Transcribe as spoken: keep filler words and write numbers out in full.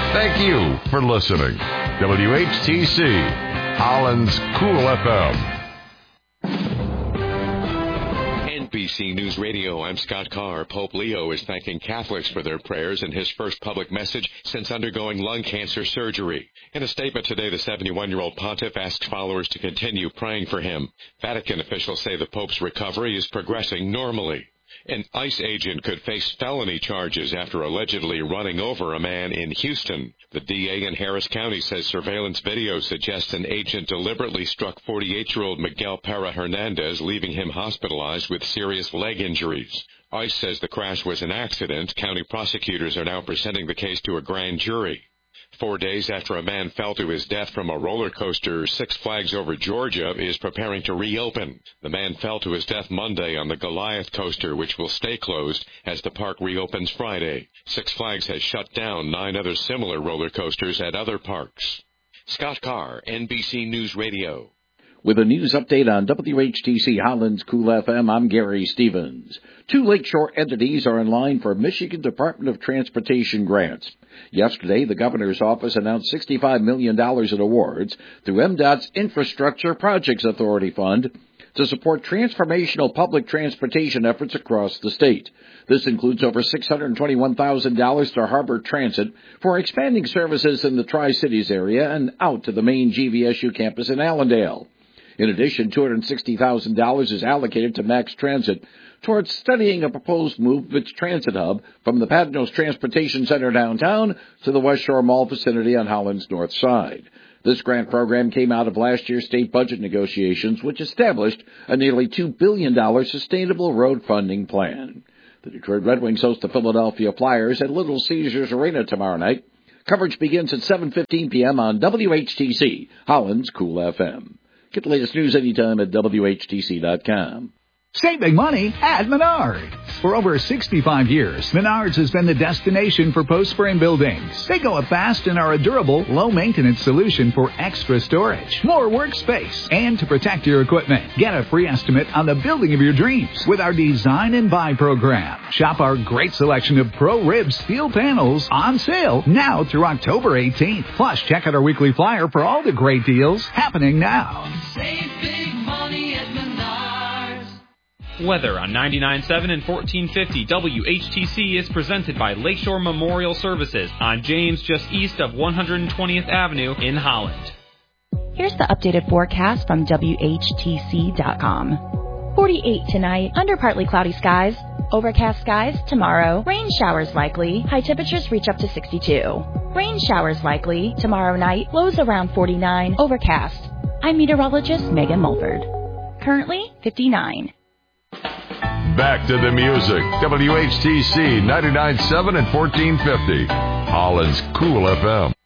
Thank you for listening. W H T C, Holland's Cool F M. N B C News Radio, I'm Scott Carr. Pope Leo is thanking Catholics for their prayers in his first public message since undergoing lung cancer surgery. In a statement today, the seventy-one-year-old pontiff asked followers to continue praying for him. Vatican officials say the Pope's recovery is progressing normally. An ICE agent could face felony charges after allegedly running over a man in Houston. The D A in Harris County says surveillance video suggests an agent deliberately struck forty-eight-year-old Miguel Pera Hernandez, leaving him hospitalized with serious leg injuries. ICE says the crash was an accident. County prosecutors are now presenting the case to a grand jury. Four days after a man fell to his death from a roller coaster, Six Flags Over Georgia is preparing to reopen. The man fell to his death Monday on the Goliath coaster, which will stay closed as the park reopens Friday. Six Flags has shut down nine other similar roller coasters at other parks. Scott Carr, N B C News Radio. With a news update on W H T C Holland's Cool F M, I'm Gary Stevens. Two lakeshore entities are in line for Michigan Department of Transportation grants. Yesterday, the governor's office announced sixty-five million dollars in awards through M DOT's Infrastructure Projects Authority Fund to support transformational public transportation efforts across the state. This includes over six hundred twenty-one thousand dollars to Harbor Transit for expanding services in the Tri-Cities area and out to the main G V S U campus in Allendale. In addition, two hundred sixty thousand dollars is allocated to Max Transit towards studying a proposed move of its transit hub from the Padnos Transportation Center downtown to the West Shore Mall vicinity on Holland's north side. This grant program came out of last year's state budget negotiations, which established a nearly two billion dollars sustainable road funding plan. The Detroit Red Wings host the Philadelphia Flyers at Little Caesars Arena tomorrow night. Coverage begins at seven fifteen p.m. on W H T C, Holland's Cool F M. Get the latest news anytime at W H T C dot com. Saving money at Menards. For over sixty-five years, Menards has been the destination for post-frame buildings. They go up fast and are a durable, low-maintenance solution for extra storage, more workspace, and to protect your equipment. Get a free estimate on the building of your dreams with our Design and Buy program. Shop our great selection of Pro-Rib steel panels on sale now through October eighteenth. Plus, check out our weekly flyer for all the great deals happening now. Save big money at Menards. Weather on ninety-nine point seven and fourteen fifty W H T C is presented by Lakeshore Memorial Services on James, just east of one hundred twentieth Avenue in Holland. Here's the updated forecast from W H T C dot com. forty-eight tonight, under partly cloudy skies. Overcast skies tomorrow. Rain showers likely. High temperatures reach up to sixty-two. Rain showers likely tomorrow night. Lows around forty-nine. Overcast. I'm meteorologist Megan Mulford. Currently fifty-nine. Back to the music. W H T C ninety-nine point seven and fourteen fifty. Holland's Cool F M.